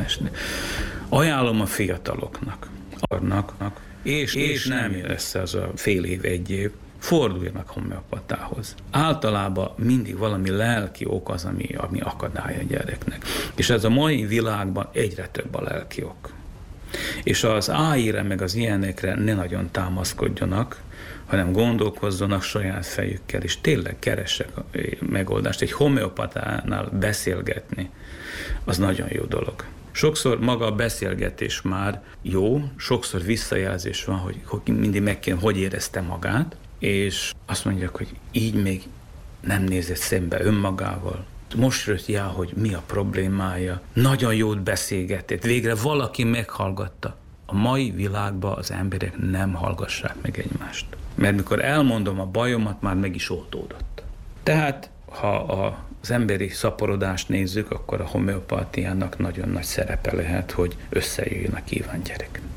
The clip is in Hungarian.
esni. Ajánlom a fiataloknak, és nem lesz ez a fél év, egy év, forduljanak homeopatához. Általában mindig valami lelki ok az, ami akadály a gyereknek. És ez a mai világban egyre több a lelki ok. És az AI-re, meg az ilyenekre ne nagyon támaszkodjanak, hanem gondolkozzanak saját fejükkel, és tényleg keressek megoldást. Egy homeopatánál beszélgetni, az nagyon jó dolog. Sokszor maga a beszélgetés már jó, sokszor visszajelzés van, hogy mindig megkérdem, hogy érezte magát, és azt mondják, hogy így még nem nézett szembe önmagával. Most jött rá, hogy mi a problémája. Nagyon jót beszélgetett. Végre valaki meghallgatta. A mai világban az emberek nem hallgassák meg egymást. Mert mikor elmondom a bajomat, már meg is oldódott. Tehát, ha az emberi szaporodást nézzük, akkor a homeopátiának nagyon nagy szerepe lehet, hogy összejöjjön a kívánt gyerek.